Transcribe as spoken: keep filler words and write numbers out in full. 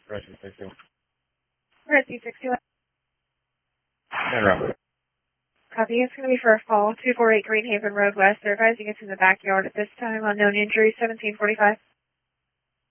Russian sixty-one. Rescue sixty-one. And Robert. Copy. It's going to be for a fall, two four eight Greenhaven Road West. They're advising it's in the backyard at this time. Unknown injury, seventeen forty-five.